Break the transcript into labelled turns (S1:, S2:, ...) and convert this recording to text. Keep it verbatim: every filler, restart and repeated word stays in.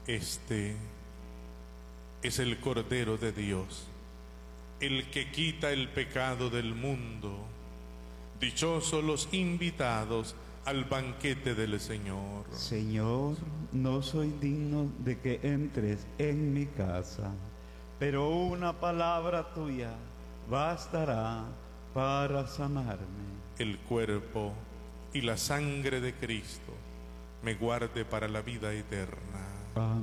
S1: Este es el Cordero de Dios, el que quita el pecado del mundo. Dichosos los invitados al banquete del Señor.
S2: Señor, no soy digno de que entres en mi casa, pero una palabra tuya bastará para sanarme.
S1: El cuerpo y la sangre de Cristo me guarde para la vida eterna.
S2: Amén.